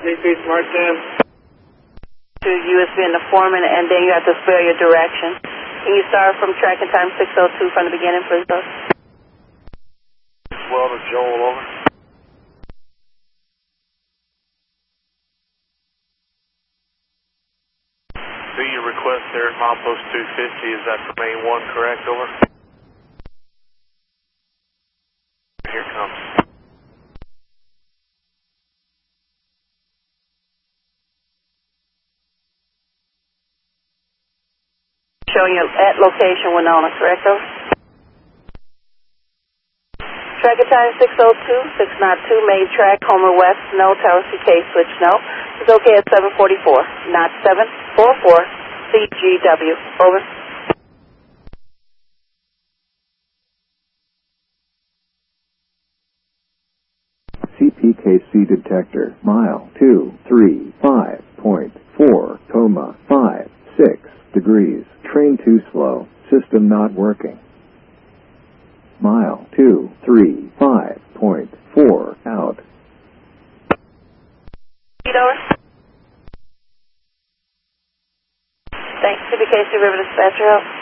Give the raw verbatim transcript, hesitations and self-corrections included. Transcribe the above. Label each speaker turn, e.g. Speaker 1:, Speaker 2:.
Speaker 1: C P Smart Sam.
Speaker 2: To U S B in the foreman, and then you have to spell your direction. Can you start from tracking time six oh two from the beginning, please?
Speaker 1: Well to Joel, over.
Speaker 3: Do you request there at milepost two fifty, is that for main one, correct, over? Here it comes.
Speaker 2: Showing you at location Winona, correct, over? Tracker time six oh two, six oh two, main track, Homer West, no, Tower C K, switch no. It's okay at seven forty-four, not seven forty-four, C G W, over.
Speaker 4: C P K C detector, mile two three five point four, coma five six degrees, train too slow, system not working. Mile two three five point four, out.
Speaker 2: Over. Thanks, C P K C River Dispatcher, out.